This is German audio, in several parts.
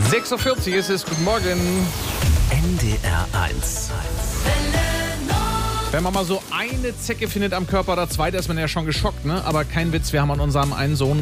6:40 Uhr ist es. Guten Morgen. NDR 1. Wenn man mal so eine Zecke findet am Körper oder zwei, da ist man ja schon geschockt, ne? Aber kein Witz, wir haben an unserem einen Sohn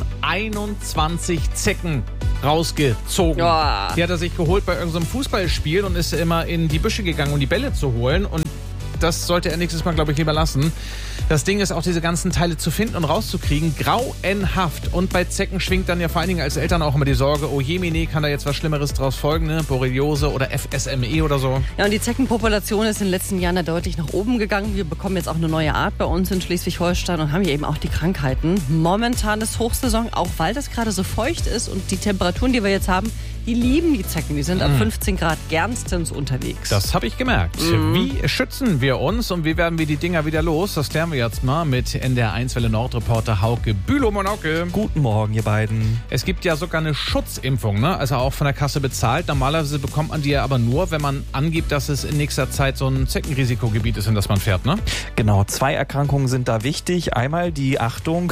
21 Zecken rausgezogen. Ja. Die hat er sich geholt bei irgendeinem Fußballspiel und ist immer in die Büsche gegangen, um die Bälle zu holen. Und das sollte er nächstes Mal, glaube ich, lieber lassen. Das Ding ist auch, diese ganzen Teile zu finden und rauszukriegen, grauenhaft. Und bei Zecken schwingt dann ja vor allen Dingen als Eltern auch immer die Sorge, oh jemine, kann da jetzt was Schlimmeres draus folgen, ne? Borreliose oder FSME oder so. Ja, und die Zeckenpopulation ist in den letzten Jahren ja deutlich nach oben gegangen. Wir bekommen jetzt auch eine neue Art bei uns in Schleswig-Holstein und haben hier eben auch die Krankheiten. Momentan ist Hochsaison, auch weil das gerade so feucht ist und die Temperaturen, die wir jetzt haben, die lieben die Zecken. Die sind ab 15 Grad gernstens unterwegs. Das habe ich gemerkt. Wie schützen wir uns und wie werden wir die Dinger wieder los? Das klären wir jetzt mal mit NDR 1 Welle Nord-Reporter Hauke Bülow. Hauke. Guten Morgen, ihr beiden. Es gibt ja sogar eine Schutzimpfung, ne? Also auch von der Kasse bezahlt. Normalerweise bekommt man die ja aber nur, wenn man angibt, dass es in nächster Zeit so ein Zeckenrisikogebiet ist, in das man fährt, ne? Genau, 2 Erkrankungen sind da wichtig. Einmal die, Achtung,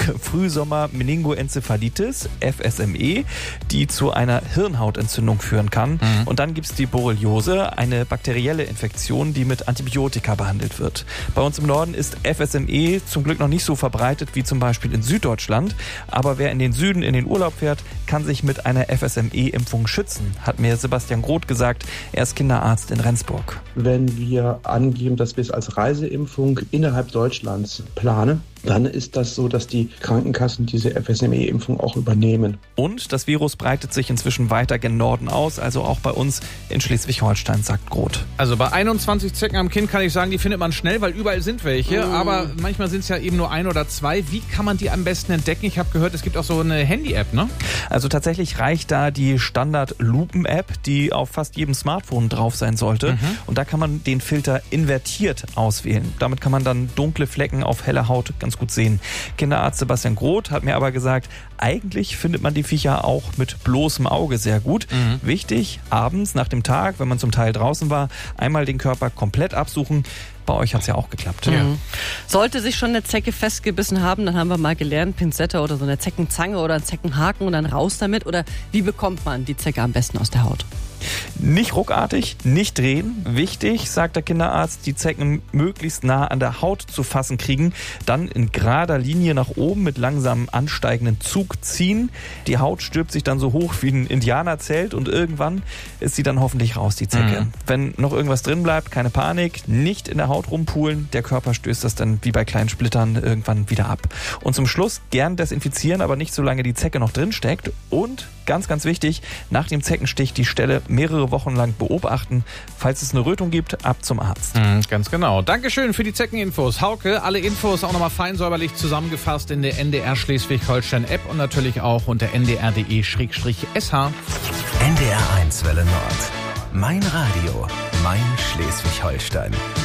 Frühsommer-Meningoenzephalitis, FSME, die zu einer Hirnhautentzündung führen kann. Und dann gibt es die Borreliose, eine bakterielle Infektion, die mit Antibiotika behandelt wird. Bei uns im Norden ist FSME zum Glück noch nicht so verbreitet wie zum Beispiel in Süddeutschland. Aber wer in den Süden in den Urlaub fährt, kann sich mit einer FSME-Impfung schützen, hat mir Sebastian Groth gesagt. Er ist Kinderarzt in Rendsburg. Wenn wir angeben, dass wir es als Reiseimpfung innerhalb Deutschlands planen, dann ist das so, dass die Krankenkassen diese FSME-Impfung auch übernehmen. Und das Virus breitet sich inzwischen weiter gen Norden aus, also auch bei uns in Schleswig-Holstein, sagt Groth. Also bei 21 Zecken am Kind kann ich sagen, die findet man schnell, weil überall sind welche. Aber manchmal sind es ja eben nur 1 oder 2. Wie kann man die am besten entdecken? Ich habe gehört, es gibt auch so eine Handy-App, ne? Also tatsächlich reicht da die Standard-Lupen-App, die auf fast jedem Smartphone drauf sein sollte. Und da kann man den Filter invertiert auswählen. Damit kann man dann dunkle Flecken auf heller Haut ganz gut sehen. Kinderarzt Sebastian Groth hat mir aber gesagt, eigentlich findet man die Viecher auch mit bloßem Auge sehr gut. Wichtig, abends nach dem Tag, wenn man zum Teil draußen war, einmal den Körper komplett absuchen. Bei euch hat es ja auch geklappt. Ja. Sollte sich schon eine Zecke festgebissen haben, dann haben wir mal gelernt, Pinzette oder so eine Zeckenzange oder einen Zeckenhaken und dann raus damit. Oder wie bekommt man die Zecke am besten aus der Haut? Nicht ruckartig, nicht drehen. Wichtig, sagt der Kinderarzt, die Zecken möglichst nah an der Haut zu fassen kriegen. Dann in gerader Linie nach oben mit langsamem ansteigenden Zug ziehen. Die Haut stülpt sich dann so hoch wie ein Indianerzelt und irgendwann ist sie dann hoffentlich raus, die Zecke. Wenn noch irgendwas drin bleibt, keine Panik, nicht in der Haut rumpulen. Der Körper stößt das dann wie bei kleinen Splittern irgendwann wieder ab. Und zum Schluss gern desinfizieren, aber nicht solange die Zecke noch drin steckt. Und ganz, ganz wichtig, nach dem Zeckenstich die Stelle mehrere Wochen lang beobachten. Falls es eine Rötung gibt, ab zum Arzt. Ganz genau. Dankeschön für die Zeckeninfos. Hauke, alle Infos auch nochmal fein säuberlich zusammengefasst in der NDR Schleswig-Holstein-App und natürlich auch unter ndr.de/sh. NDR 1 Welle Nord. Mein Radio, mein Schleswig-Holstein.